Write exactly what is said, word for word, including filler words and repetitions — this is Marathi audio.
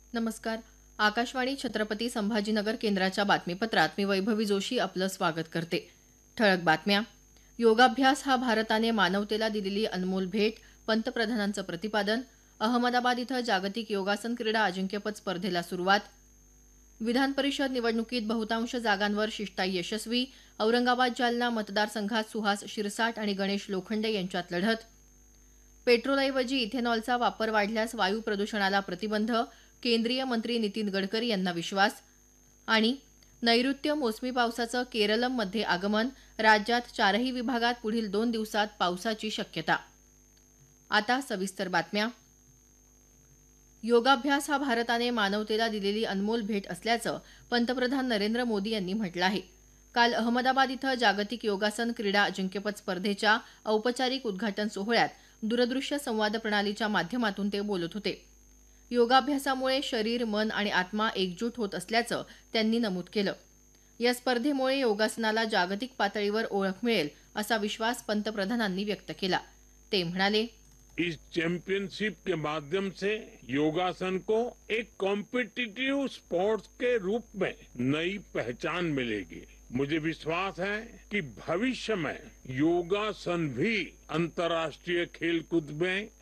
नमस्कार. आकाशवाणी छत्रपती संभाजीनगर केंद्राच्या बातमीपत्रात मी वैभवी जोशी आपलं स्वागत करते. ठळक बातम्या. योगाभ्यास हा भारताने मानवतेला दिलेली अनमोल भेट, पंतप्रधानांचं प्रतिपादन. अहमदाबाद इथं जागतिक योगासन क्रीडा अजिंक्यपद स्पर्धेला सुरुवात. विधान परिषद निवडणुकीत बहुतांश जागांवर शिष्टाई यशस्वी. औरंगाबाद जालना मतदारसंघात सुहास शिरसाट आणि गणेश लोखंडे यांच्यात लढत. पेट्रोलऐवजी इथेनॉलचा वापर वाढल्यास वायू प्रदूषणाला प्रतिबंध, केंद्रीय मंत्री नितीन गडकरी यांना विश्वास. आणि नैऋत्य मोसमी पावसाचं केरळमध्ये आगमन, राज्यात चारही विभागात पुढील दोन दिवसात पावसाची शक्यता. आता सविस्तर बातम्या. योगाभ्यास हा भारताने मानवतेला दिलेली अनमोल भेट असल्याचं पंतप्रधान नरेंद्र मोदी यांनी म्हटलं आहे. काल अहमदाबाद इथं जागतिक योगासन क्रीडा अजिंक्यपद स्पर्धेच्या औपचारिक उद्घाटन सोहळ्यात दूरदृश्य संवाद प्रणालीच्या माध्यमातून ते बोलत होते. योगाभ्यासामुळे शरीर, मन आणि आत्मा एकजूट होत असल्याचं त्यांनी नमूद केलं. या स्पर्धेमुळे योगासनाला जागतिक पातळीवर ओळख मिळेल असा विश्वास पंतप्रधानांनी व्यक्त केला. ते म्हणाले, इस चैंपियनशिप के माध्यम से योगासन को एक कॉम्पिटिटिव स्पोर्ट्स के रूप में नई पहचान मिलेगी. मुझे विश्वास है कि भविष्य में योगासन भी अंतर्राष्ट्रीय खेलकूद में